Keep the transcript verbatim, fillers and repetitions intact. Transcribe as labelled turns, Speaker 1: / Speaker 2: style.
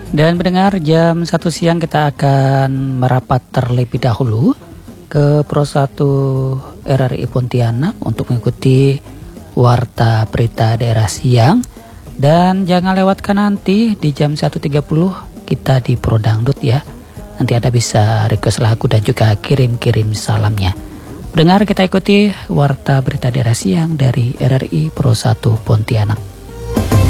Speaker 1: Dan mendengar jam satu siang kita akan merapat terlebih dahulu ke Pro satu R R I Pontianak untuk mengikuti warta berita daerah siang. Dan jangan lewatkan nanti di jam satu tiga puluh kita di Pro Dangdut ya. Nanti Anda bisa request lagu dan juga kirim-kirim salamnya. Dengar kita ikuti warta berita daerah siang dari R R I Pro satu Pontianak.